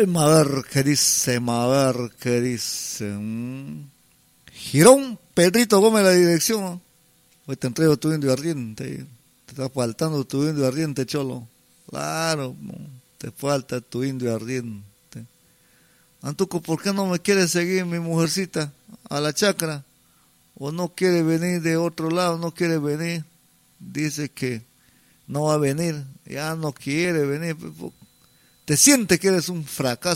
A ver qué dice. Girón, Pedrito Gómez, la dirección, ¿no? Hoy te entrego tu indio ardiente. Te está faltando tu indio ardiente, cholo. Claro, te falta tu indio ardiente. Antuco, ¿por qué no me quiere seguir mi mujercita a la chacra? ¿O no quiere venir de otro lado? No quiere venir. Dice que no va a venir. Ya no quiere venir. Te sientes que eres un fracaso.